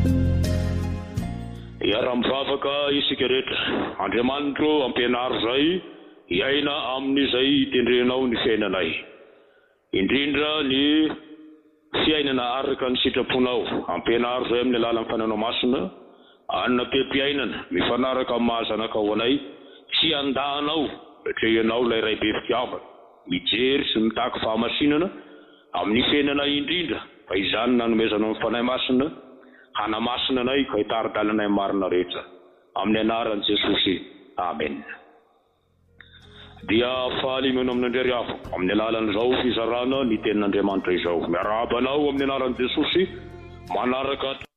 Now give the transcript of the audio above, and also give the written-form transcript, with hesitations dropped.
Iaram-bavaka isika rehetra, Andriamanitro ampianaro zay iaina amin'izay itendrenao ny fiainanay, indrindra ny fiainana araka ny sitraponao. Ampianaro zay amin'ny alalan'ny fananao masina, anona pempiainana mifanaraka amin'ny mahazanaka ho anay, tsy andahanao retrehanao ilay ray be fitiavana, mijery sy mitaky fahamasinana amin'ny fiainanay indrindra, fa izany nanomezanao ny fanahy masina hanamasina anay ka hitaridalanay marina rehetra, amin'ny anaran'i Jesosy, amen. Dia fahalimeno amin'ny Andriary hafa amin'ny alalan'izao fizarana ny tenin'Andriamanitra izao. Miarabanao amin'ny anaran'i Jesosy manaraka